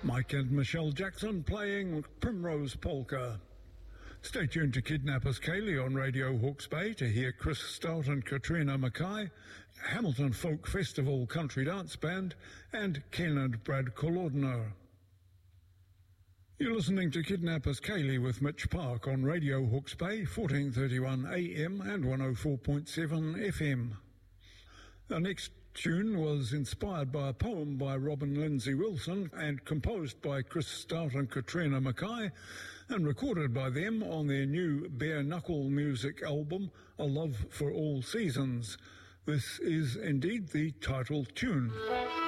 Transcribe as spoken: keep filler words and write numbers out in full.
Mike and Michelle Jackson playing Primrose Polka. Stay tuned to Kidnappers Kaylee on Radio Hawke's Bay to hear Chris Stout and Katrina Mackay, Hamilton Folk Festival Country Dance Band, and Ken and Brad Kolodner. You're listening to Kidnappers Kaylee with Mitch Park on Radio Hawke's Bay, fourteen thirty-one A M and one oh four point seven F M. Our next tune was inspired by a poem by Robin Lindsay Wilson and composed by Chris Stout and Katrina Mackay and recorded by them on their new Bare Knuckle music album, A Love for All Seasons. This is indeed the title tune.